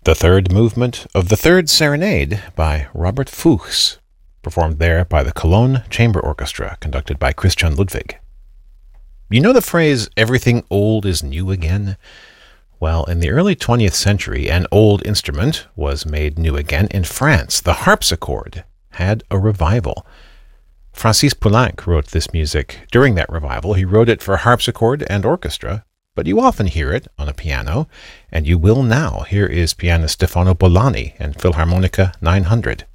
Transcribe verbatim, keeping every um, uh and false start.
The third movement of the Third Serenade by Robert Fuchs, performed there by the Cologne Chamber Orchestra, conducted by Christian Ludwig. You know the phrase, everything old is new again? Well, in the early twentieth century, an old instrument was made new again in France. The harpsichord had a revival. Francis Poulenc wrote this music during that revival. He wrote it for harpsichord and orchestra, but you often hear it on a piano, and you will now. Here is pianist Stefano Bollani and Philharmonica nine hundred.